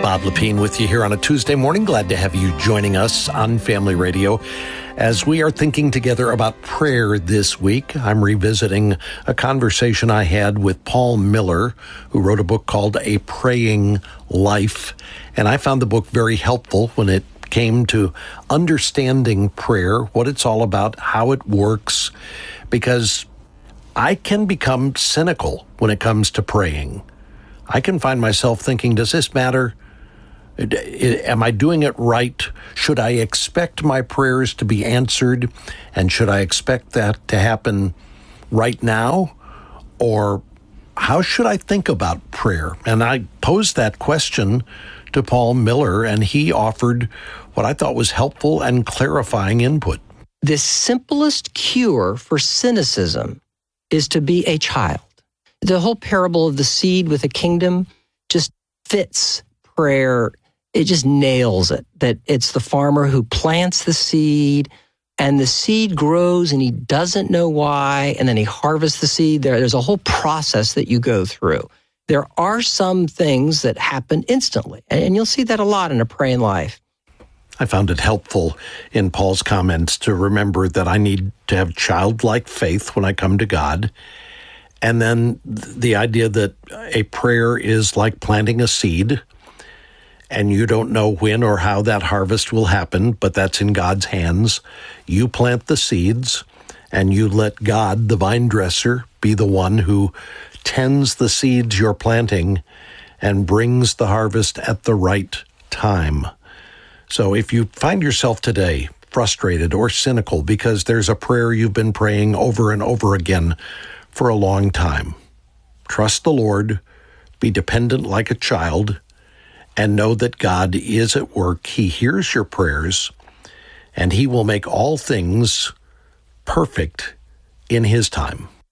Bob Lepine with you here on a Tuesday morning. Glad to have you joining us on Family Radio as we are thinking together about prayer this week. I'm revisiting a conversation I had with Paul Miller, who wrote a book called A Praying Life. And I found the book very helpful when it came to understanding prayer, what it's all about, how it works, because I can become cynical when it comes to praying. I can find myself thinking, does this matter? Am I doing it right? Should I expect my prayers to be answered? And should I expect that to happen right now? Or how should I think about prayer? And I posed that question to Paul Miller, and he offered what I thought was helpful and clarifying input. The simplest cure for cynicism is to be a child. The whole parable of the seed with a kingdom just fits prayer. It just nails it, that it's the farmer who plants the seed and the seed grows and he doesn't know why, and then he harvests the seed. There's a whole process that you go through. There are some things that happen instantly, and you'll see that a lot in a praying life. I found it helpful in Paul's comments to remember that I need to have childlike faith when I come to God. And then the idea that a prayer is like planting a seed, and you don't know when or how that harvest will happen, but that's in God's hands. You plant the seeds, and you let God, the vine dresser, be the one who tends the seeds you're planting and brings the harvest at the right time. So if you find yourself today frustrated or cynical because there's a prayer you've been praying over and over again for a long time, trust the Lord, be dependent like a child, and know that God is at work. He hears your prayers, and He will make all things perfect in His time.